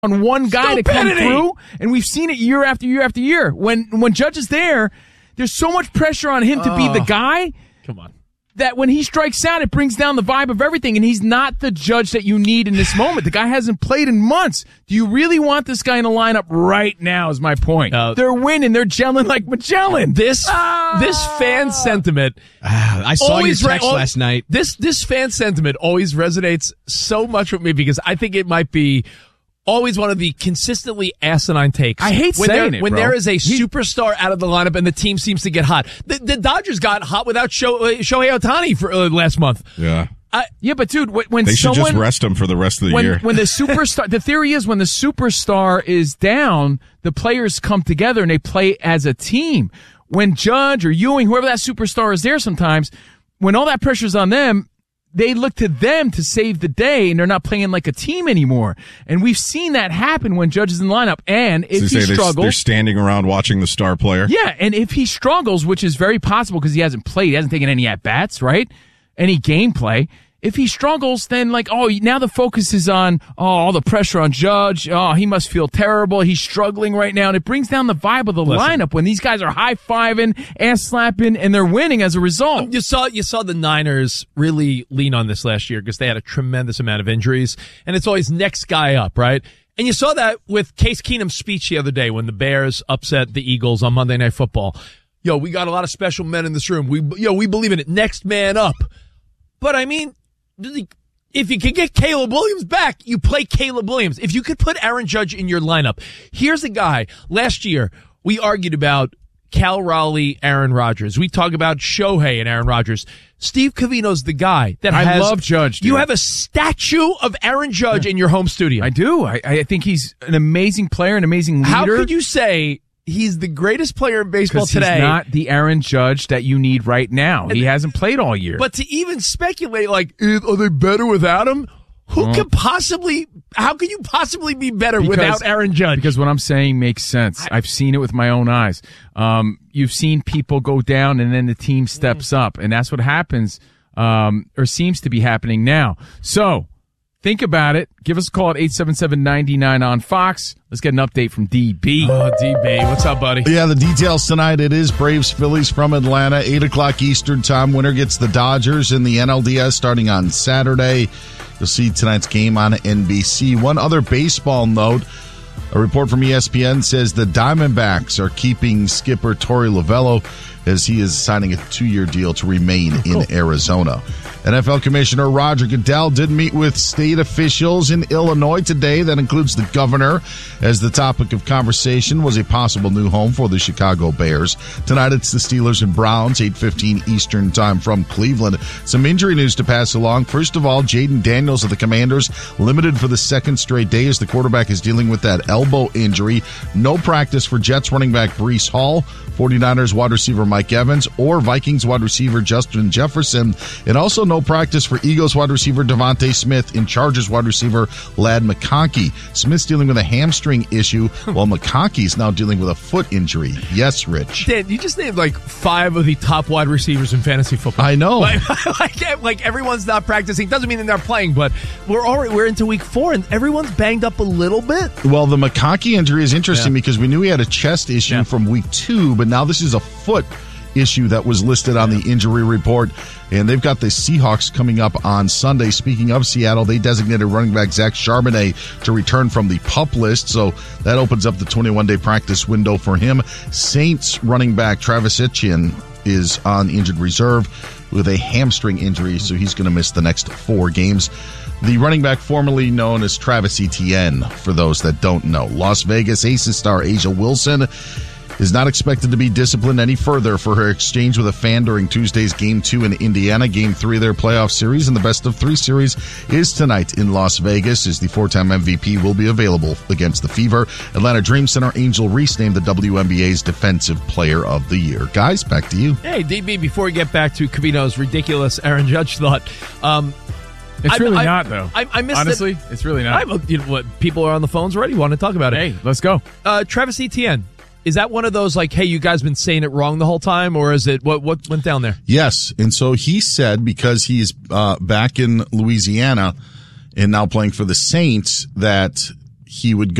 on one guy to come through, and we've seen it year after year after year. When Judge is there, there's so much pressure on him to be the guy. Come on. That when he strikes out, it brings down the vibe of everything, and he's not the Judge that you need in this moment. The guy hasn't played in months. Do you really want this guy in the lineup right now is my point. They're winning. They're gelling like Magellan. This fan sentiment. I saw your text last night. This fan sentiment always resonates so much with me because I think it might be always one of the consistently asinine takes. I hate saying it, when bro. there is a superstar out of the lineup and the team seems to get hot. The Dodgers got hot without Shohei Ohtani for last month. Yeah. Yeah, but dude, when they should someone, just rest him for the rest of the year. When the superstar, the theory is when the superstar is down, the players come together and they play as a team. When Judge or Ewing, whoever that superstar is there sometimes, when all that pressure's on them, they look to them to save the day, and they're not playing like a team anymore. And we've seen that happen when Judge is in the lineup. And if he struggles, they're standing around watching the star player. Yeah, and if he struggles, which is very possible because he hasn't played, he hasn't taken any at-bats, right? Any gameplay. If he struggles, then now the focus is on, all the pressure on Judge. Oh, he must feel terrible. He's struggling right now. And it brings down the vibe of the lineup when these guys are high-fiving, ass-slapping, and they're winning as a result. You saw the Niners really lean on this last year because they had a tremendous amount of injuries. And it's always next guy up, right? And you saw that with Case Keenum's speech the other day when the Bears upset the Eagles on Monday Night Football. We got a lot of special men in this room. We believe in it. Next man up. But I mean, if you can get Caleb Williams back, you play Caleb Williams. If you could put Aaron Judge in your lineup, here's a guy. Last year, we argued about Cal Raleigh, Aaron Rodgers. We talk about Shohei and Aaron Rodgers. Steve Covino's the guy that I love Judge. Dude. You have a statue of Aaron Judge in your home studio. I do. I think he's an amazing player, an amazing leader. How could you say he's the greatest player in baseball today? He's not the Aaron Judge that you need right now. He hasn't played all year. But to even speculate, are they better without him? How can you possibly be better without Aaron Judge? Because what I'm saying makes sense. I've seen it with my own eyes. You've seen people go down and then the team steps up, and that's what happens, or seems to be happening now. So, think about it. Give us a call at 877-99 on Fox. Let's get an update from DB. Oh, DB. What's up, buddy? Yeah, the details tonight. It is Braves-Phillies from Atlanta, 8 o'clock Eastern time. Winner gets the Dodgers in the NLDS starting on Saturday. You'll see tonight's game on NBC. One other baseball note. A report from ESPN says the Diamondbacks are keeping skipper Torey Lovullo as he is signing a 2-year deal to remain in Arizona. NFL Commissioner Roger Goodell did meet with state officials in Illinois today. That includes the governor, as the topic of conversation was a possible new home for the Chicago Bears. Tonight it's the Steelers and Browns, 8:15 Eastern time from Cleveland. Some injury news to pass along. First of all, Jaden Daniels of the Commanders limited for the second straight day as the quarterback is dealing with that elbow injury. No practice for Jets running back Breece Hall, 49ers wide receiver Mike Evans, or Vikings wide receiver Justin Jefferson. And also no practice for Eagles wide receiver Devontae Smith and Chargers wide receiver Ladd McConkey. Smith's dealing with a hamstring issue, while McConkey's now dealing with a foot injury. Yes, Rich. Dan, you just named 5 of the top wide receivers in fantasy football. I know. Like everyone's not practicing. Doesn't mean they're not playing, but we're into week 4 and everyone's banged up a little bit. Well, the McConkey injury is interesting because we knew he had a chest issue from week 2, but now this is a foot issue that was listed on the injury report. And they've got the Seahawks coming up on Sunday. Speaking of Seattle, they designated running back Zach Charbonnet to return from the PUP list, so that opens up the 21-day practice window for him. Saints running back Travis Etienne is on injured reserve with a hamstring injury, so he's going to miss the next 4 games. The running back formerly known as Travis Etienne, for those that don't know. Las Vegas Aces star Asia Wilson is not expected to be disciplined any further for her exchange with a fan during Tuesday's Game 2 in Indiana. Game 3 of their playoff series, and the best-of-3 series is tonight in Las Vegas, as the 4-time MVP will be available against the Fever. Atlanta Dream Center Angel Reese named the WNBA's Defensive Player of the Year. Guys, back to you. Hey, DB, before we get back to Covino's ridiculous Aaron Judge thought, it's really not, though. I missed Honestly, it's really not. People are on the phones already. Want to talk about it? Hey, let's go. Travis Etienne. Is that one of those hey, you guys been saying it wrong the whole time, or is it what went down there? Yes, and so he said because he's back in Louisiana and now playing for the Saints that he would go